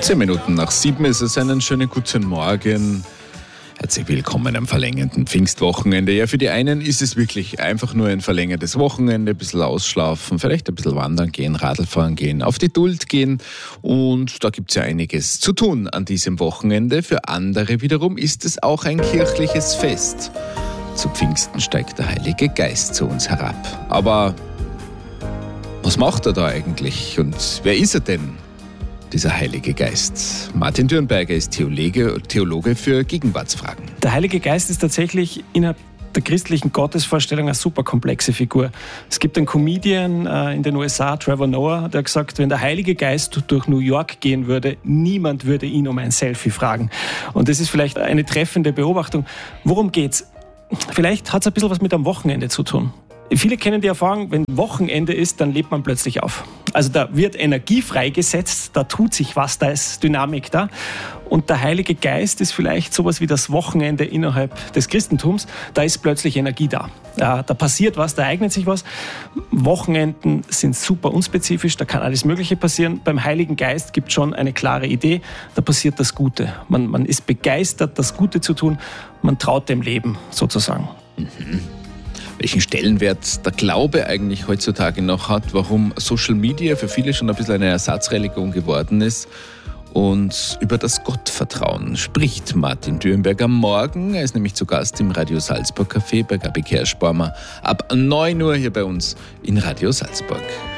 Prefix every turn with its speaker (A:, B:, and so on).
A: 7:10 ist es. Einen schönen guten Morgen. Herzlich willkommen am verlängerten Pfingstwochenende. Ja, für die einen ist es wirklich einfach nur ein verlängertes Wochenende, ein bisschen ausschlafen, vielleicht ein bisschen wandern gehen, Radlfahren gehen, auf die Duld gehen. Und da gibt es ja einiges zu tun an diesem Wochenende. Für andere wiederum ist es auch ein kirchliches Fest. Zu Pfingsten steigt der Heilige Geist zu uns herab. Aber was macht er da eigentlich und wer ist er denn, dieser Heilige Geist? Martin Dürnberger ist Theologe für Gegenwartsfragen.
B: Der Heilige Geist ist tatsächlich innerhalb der christlichen Gottesvorstellung eine super komplexe Figur. Es gibt einen Comedian in den USA, Trevor Noah, der hat gesagt, wenn der Heilige Geist durch New York gehen würde, niemand würde ihn um ein Selfie fragen. Und das ist vielleicht eine treffende Beobachtung. Worum geht's? Vielleicht hat es ein bisschen was mit einem Wochenende zu tun. Viele kennen die Erfahrung, wenn Wochenende ist, dann lebt man plötzlich auf. Also da wird Energie freigesetzt, da tut sich was, da ist Dynamik da. Und der Heilige Geist ist vielleicht sowas wie das Wochenende innerhalb des Christentums. Da ist plötzlich Energie da. Da passiert was, da ereignet sich was. Wochenenden sind super unspezifisch, da kann alles Mögliche passieren. Beim Heiligen Geist gibt es schon eine klare Idee, da passiert das Gute. Man ist begeistert, das Gute zu tun, man traut dem Leben sozusagen.
A: Welchen Stellenwert der Glaube eigentlich heutzutage noch hat, warum Social Media für viele schon ein bisschen eine Ersatzreligion geworden ist. Und über das Gottvertrauen spricht Martin Dürnberger morgen. Er ist nämlich zu Gast im Radio Salzburg Café bei Gabi Kerschbaumer ab 9 Uhr hier bei uns in Radio Salzburg.